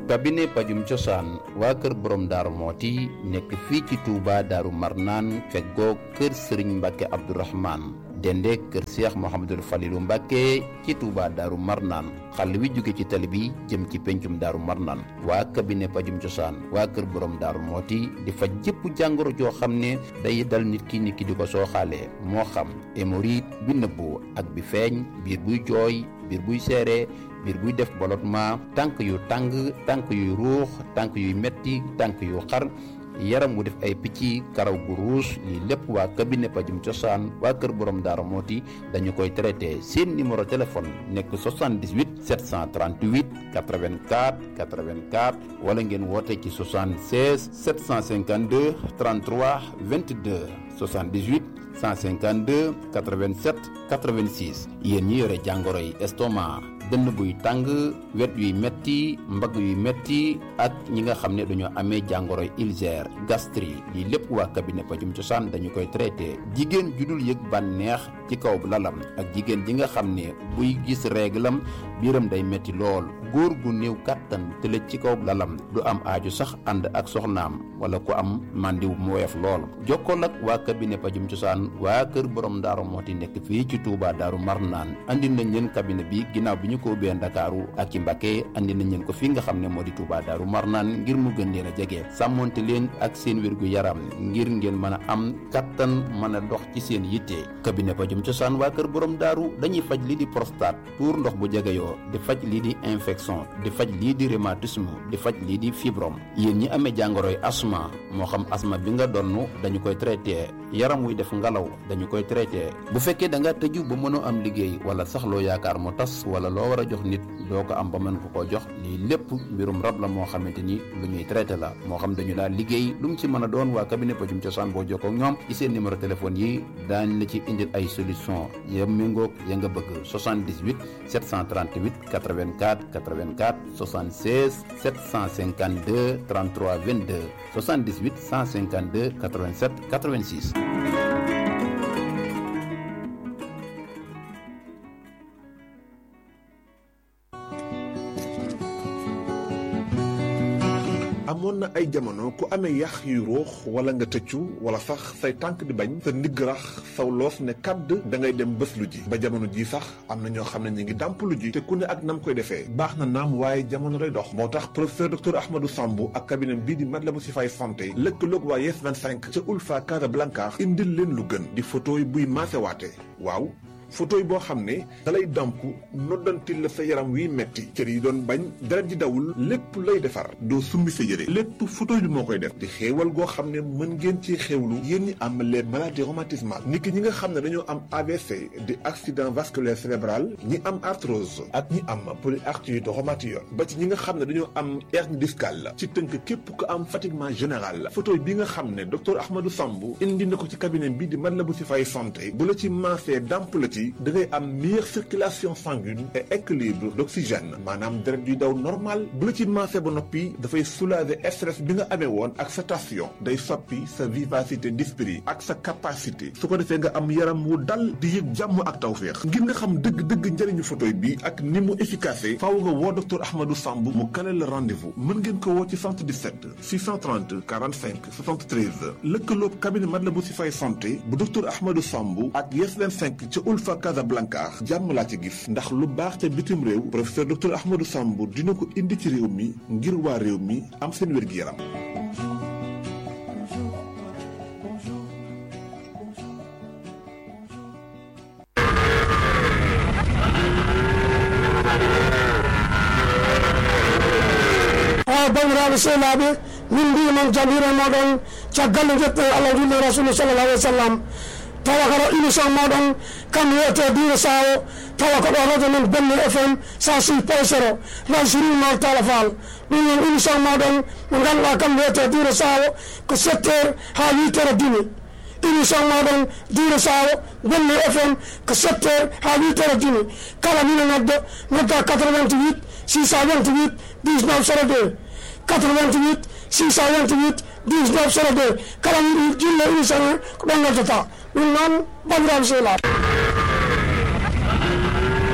cabinet pajum cosaan waa kër borom daaru mooti nekk fii ci Touba daaru marnaan feggoo kër sëriñ Mbàkke Abdourahmane dende kër Cheikh Mouhamadul Falilou Mbàkke ci Touba daaru marnaan xàll wi jóge ci tali bi jëm ci pencum daaru marnaan waa cabinet pajum cosaan waa kër borom daaru mooti di faj jëpp jàngoro joo xam ne day dal nit ki di ko sooxaalee moo xam hémorroïde bi nëbbu ak bi feeñ biir buy jooy biir buy seere biir buy def ballottement tànk yu tàng tànk yuy ruux tànk yuy metti tànk yu xar yaram wu def ay picc karaw gu ruus lii lépp waa cabinet pajum cosaan waa kër borom daara mooti dañu koy traité seen numéro téléphone nekk 78 738 84 84 wala ngeen woote ci 76 752 33 22 78 152 87 86 yéen ñi yore jàngoro yi estomac dënn buy tàng wet yuy metti mbagg yuy metti ak ñi nga xam ne dañoo amee jàngoro ulcère gastrique lii lépp waa cabinet pajum cosaan dañu koy traité jigéen ju dul yëg bànneex ci kaw lalam ak jigéen ji nga xam ne buy gis réglam biiram day metti lool góor gu néew kàttan tëlëj ci kaw lalam du am aaju sax ànd ak soxnaam wala ku am màndiw mu woyof lool jokkool ak waa cabinet pajum cosaan waa kër borom daaru mooti nekk fii ci Touba daaru marnaan andi nañ leen cabinet bi ginnaaw bi ñu ko ubbee Ndakaaru ak ci Mbacké andi nañ leen ko fii nga xam ne moo di Touba daaru marnaan ngir mu gën leen a jege sàmmonte leen ak seen wérgu yaram ngir ngeen mën a am kattan mën a dox ci seen yitte cabinet pajum cosaan waa kër borom daaru dañuy faj lii di prostate tuur ndox bu jegeyoo di faj lii di infection di faj lii di rhumatisme di faj lii di fibrome yéen ñi amee jàngoroy asma moo xam asma bi nga donn dañu koy traité yaram wuy def ngalaw dañu koy traité bu fekkee da nga tëju ba mënoo am liggéey wala sax loo yaakaar mu tas wala loo war a jox nit doo ko am ba mën ko koo jox lii lépp mbirum rab la moo xamante ni lu ñuy traité la moo xam dañu laa liggéey lu mu ci mën a doon waa cabinet pajum cosaan boo jokkoo ak ñoom ci seen numéro téléphone yi daañ la ci indil ay solution ya méngoog ya nga bëgg 78 738 84 84 76 752 33 22 78 152 87 86. amoon na ay jamono ku amee yax yu ruux wala nga tëccu wala sax say tànk di bañ sa ndigg rax saw loos ne kàdd da ngay dem bés lu ji ba jamono ji sax am na ñoo xam ne ñu ngi dàmp lu ji te ku ne ak nam koy defee baax na naam waaye jamono day dox moo tax professeur docteur Ahmadou Sambou ak cabinet bii di Matlaboul Chifaay santé lëkkaloog waa Yes 25 ca Ulfa Casablanca indil leen lu gën di photo yi buy maasewaate waaw photo yi boo xam ne dalay damp noddantil la sa yaram wiy metti cër yi doon bañ deret ji dawul lépp lay defar doo summi sa yére lépp photo bi moo koy def di xéewal goo xam ne mën ngeen ci xéewlu yéen ñi am les maladies rhumatismales niki ñi nga xam ne dañoo am AVC di accident vasculaire cérébral ñi am arthrose ak ñi am polyarthrite rhumatoïde ba ci ñi nga xam ne dañoo am hernie discale ci tënk képp ko am fatiguement général photo bi nga xam ne docteur Ahmadou Sambou indi na ko ci cabinet bi di Matlaboul Chifaay santé bu la ci maasee damp la ci da ngay am meilleure circulation sanguine et équilibre d'oxygène maanaam deret yuy daw normal bu la ci maasee ba noppi dafay soulager stress bi nga amee woon ak sa tension day soppi sa vivacité d'esprit ak sa capacité su ko defee nga am yaram wu dal di yëg jàmm ak tawféex ngir nga xam dëgg-dëgg njëriñu photo bi ak ni mu efficace faaw nga woo docteur Ahmadou Sambou mu kale la rendez-vous mën ngeen ko woo ci 77 630 45 73 lëkkaloog cabinet Matlaboul Chifaay santé bu docteur Ahmadou Sambou ak Yes 25 ca Ulfa Casablanca jàmm laa ci gis ndax lu baax ca bitim réew professeur docteur Ahmadou Sambou dina ko indi ci réew mi ngir waa réew mi am seen wér-gi-yaram. bandiraɓe sehlaɓe min mbimon jam hiire moɗon caggal nde jetto Allah julli rasulu sallallah alih wa sallam tawa ko ɗo émission moɗon kam wiyete Diina Sawo tawa ko ɗo radio men Benno FM 106.0 lansirimor Talla Fall ɗum non émission moɗon mo ganduɗa kam wiyete Diina Sawo ko 7 heures ha 8 heures dini émission moɗon Diina Sawo Benno FM ko 7 heures ha 8 heures dini kala mina nodda 88 628 19 02 88 628 19 02 kala jinno émission ko ɗon noddata ɗum noon bandiraɓe sehlaɓe